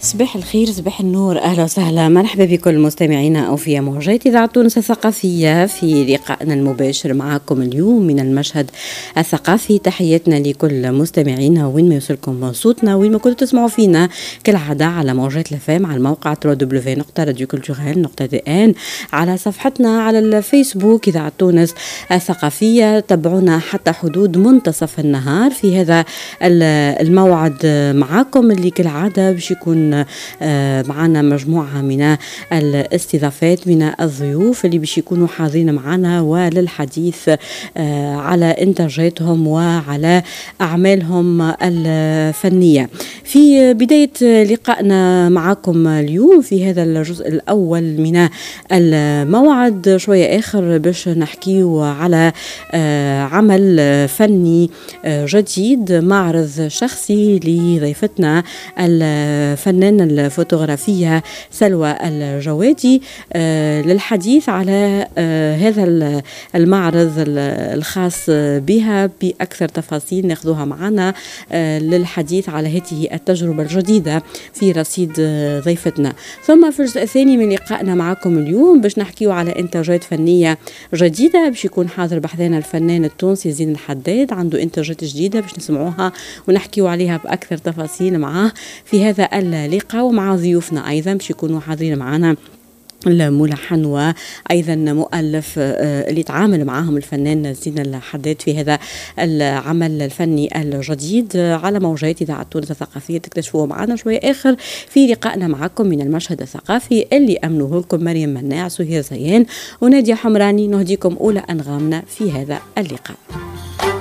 صباح الخير، صباح النور، أهلا وسهلا، مرحبا بكل مستمعينا أوفياء موجات إذاعة تونس الثقافية في لقائنا المباشر معكم اليوم من المشهد الثقافي. تحياتنا لكل مستمعينا وين ما يوصلكم صوتنا، وين ما كنتوا تسمعوا فينا كالعادة على موجات الفام، على الموقع www.radioculturel.dn، على صفحتنا على الفيسبوك إذاعة تونس الثقافية. تابعونا حتى حدود منتصف النهار في هذا الموعد معكم اللي كالعادة باش يكون معنا مجموعة من الاستضافات من الضيوف اللي باش يكونوا حاضرين معنا وللحديث على إنتاجاتهم وعلى أعمالهم الفنية. في بداية لقائنا معكم اليوم في هذا الجزء الأول من الموعد شوية آخر باش نحكيو على عمل فني جديد، معرض شخصي لضيفتنا الفنانة الفوتوغرافية سلوى الجوادي للحديث على هذا المعرض الخاص بها بأكثر تفاصيل ناخذوها معنا للحديث على هذه التجربة الجديدة في رصيد ضيفتنا. ثم في الجزء الثاني من لقائنا معكم اليوم باش نحكيو على إنتاجات فنية جديدة، باش يكون حاضر بحذانا الفنان التونسي زين الحداد، عنده إنتاجات جديدة باش نسمعوها ونحكيو عليها بأكثر تفاصيل معاه في هذا اللقاء، ومع ضيوفنا أيضا باش يكونوا حاضرين معنا الملحن وأيضا مؤلف اللي تعامل معهم الفنان زين الحداد في هذا العمل الفني الجديد على موجات إذاعة تونس الثقافية. تكتشفوه معنا شوية آخر في لقائنا معكم من المشهد الثقافي اللي أمنوه لكم مريم مناع، سهير زيان ونادية حمراني. نهديكم أولى أنغامنا في هذا اللقاء.